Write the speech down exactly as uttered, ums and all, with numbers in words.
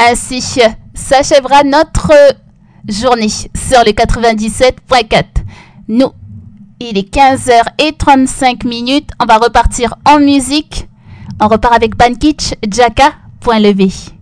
Ainsi s'achèvera notre journée sur le quatre-vingt-dix-sept point quatre. Nous, il est quinze heures trente-cinq minutes. On va repartir en musique. On repart avec Bankitch, Jaka, point levé.